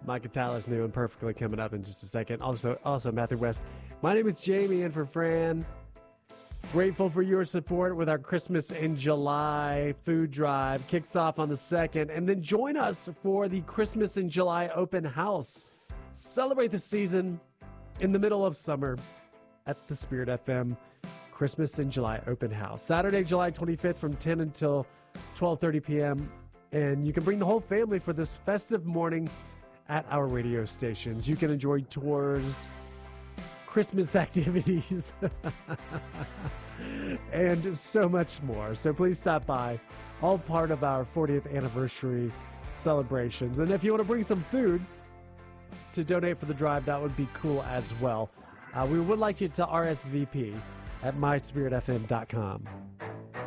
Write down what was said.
Micah Tyler's new and perfectly coming up in just a second. Also Matthew West. My name is Jamie, and for Fran, grateful for your support with our Christmas in July food drive. Kicks off on the 2nd, and then join us for the Christmas in July open house. Celebrate the season in the middle of summer at the Spirit FM Christmas in July open house. Saturday, July 25th from 10 until 12:30 p.m. And you can bring the whole family for this festive morning at our radio stations. You can enjoy tours, Christmas activities, and so much more. So please stop by. All part of our 40th anniversary celebrations. And if you want to bring some food to donate for the drive, that would be cool as well. We would like you to RSVP at myspiritfm.com.